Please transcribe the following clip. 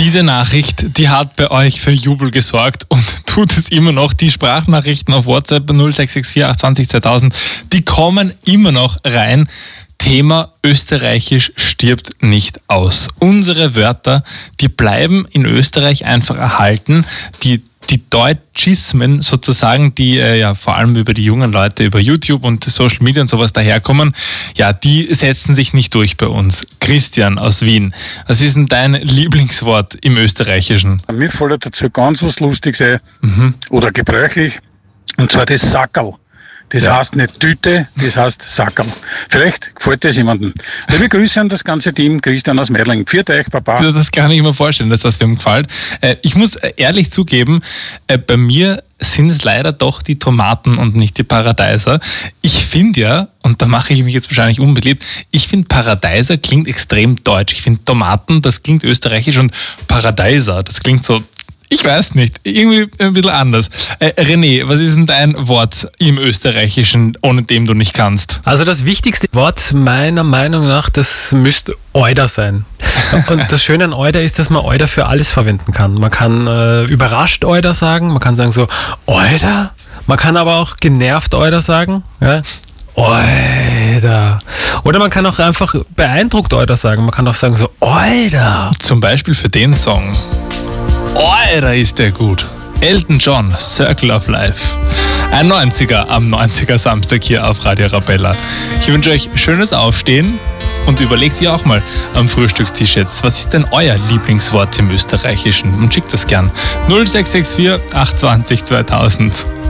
Diese Nachricht, die hat bei euch für Jubel gesorgt und tut es immer noch. Die Sprachnachrichten auf WhatsApp 0664 820 2000, die kommen immer noch rein. Thema Österreichisch stirbt nicht aus. Unsere Wörter, die bleiben in Österreich einfach erhalten. Die Deutschismen sozusagen, die vor allem über die jungen Leute, über YouTube und Social Media und sowas daherkommen, die setzen sich nicht durch bei uns. Christian aus Wien, was ist denn dein Lieblingswort im Österreichischen? Mir fällt dazu ganz was Lustiges ein, oder gebräuchlich, und zwar das Sackerl. Das heißt nicht Tüte, das heißt Sackerl. Vielleicht gefällt das jemandem. Liebe Grüße an das ganze Team, Christian aus Meidling. Pfiat euch, Papa. Das kann ich mir vorstellen, dass das wem gefällt. Ich muss ehrlich zugeben, bei mir sind es leider doch die Tomaten und nicht die Paradeiser. Ich finde ja, und da mache ich mich jetzt wahrscheinlich unbeliebt, ich finde Paradeiser klingt extrem deutsch. Ich finde Tomaten, das klingt österreichisch, und Paradeiser, das klingt so, ich weiß nicht, irgendwie ein bisschen anders. René, was ist denn dein Wort im Österreichischen, ohne dem du nicht kannst? Also das wichtigste Wort meiner Meinung nach, das müsste Euder sein. Und das Schöne an Euder ist, dass man Euder für alles verwenden kann. Man kann überrascht Euder sagen, man kann sagen so Euder, man kann aber auch genervt Euder sagen, ja. Euder. Oder man kann auch einfach beeindruckt Euder sagen, man kann auch sagen so Euder. Zum Beispiel für den Song. Euder ist der gut. Elton John, Circle of Life. Ein 90er am 90er Samstag hier auf Radio Arabella. Ich wünsche euch schönes Aufstehen und überlegt ihr auch mal am Frühstückstisch jetzt, was ist denn euer Lieblingswort im Österreichischen? Und schickt das gern 0664 820 2000.